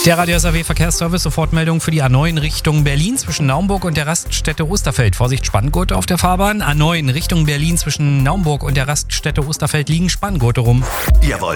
Der Radio SAW Verkehrsservice, Sofortmeldung für die A9 Richtung Berlin zwischen Naumburg und der Raststätte Osterfeld. Vorsicht, Spanngurte auf der Fahrbahn. A9 Richtung Berlin zwischen Naumburg und der Raststätte Osterfeld liegen Spanngurte rum. Jawohl.